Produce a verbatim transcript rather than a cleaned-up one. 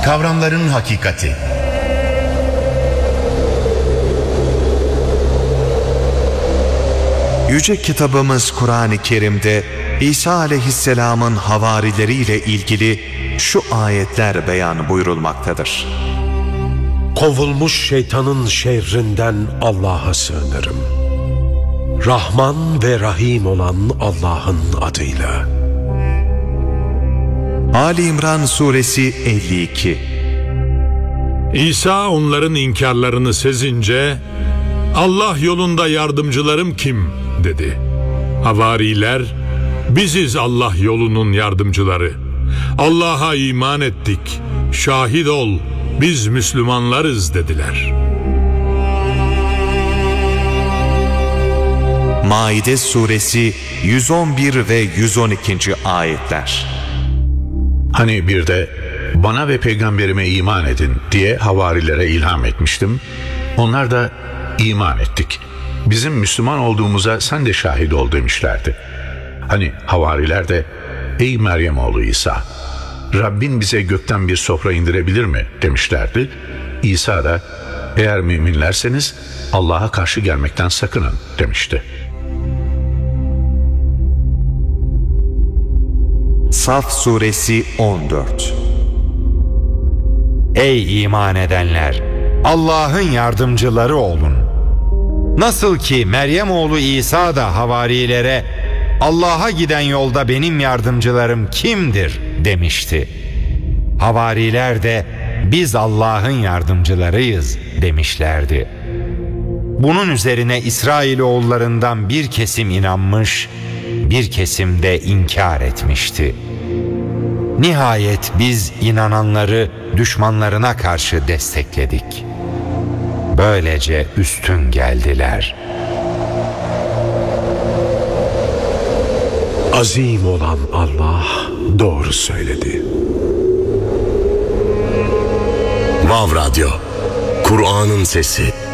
Kavramların hakikati. Yüce kitabımız Kur'an-ı Kerim'de İsa aleyhisselamın havarileriyle ilgili şu ayetler beyan buyurulmaktadır. Kovulmuş şeytanın şerrinden Allah'a sığınırım. Rahman ve Rahim olan Allah'ın adıyla. Ali İmran Suresi elli iki. İsa onların inkarlarını sezince, Allah yolunda yardımcılarım kim dedi. Havariler, biziz Allah yolunun yardımcıları. Allah'a iman ettik, şahit ol, biz Müslümanlarız dediler. Maide Suresi yüz on bir ve yüz on iki. ayetler. Hani bir de bana ve peygamberime iman edin diye havarilere ilham etmiştim. Onlar da iman ettik. Bizim Müslüman olduğumuza sen de şahit ol demişlerdi. Hani havariler de ey Meryem oğlu İsa, Rabbin bize gökten bir sofra indirebilir mi demişlerdi. İsa da eğer müminlerseniz Allah'a karşı gelmekten sakının demişti. Saf Suresi on dört. Ey iman edenler! Allah'ın yardımcıları olun. Nasıl ki Meryem oğlu İsa da havarilere Allah'a giden yolda benim yardımcılarım kimdir demişti. Havariler de biz Allah'ın yardımcılarıyız demişlerdi. Bunun üzerine İsrailoğullarından bir kesim inanmış, bir kesim de inkar etmişti. Nihayet biz inananları düşmanlarına karşı destekledik. Böylece üstün geldiler. Azim olan Allah doğru söyledi. Vav Radyo, Kur'an'ın sesi.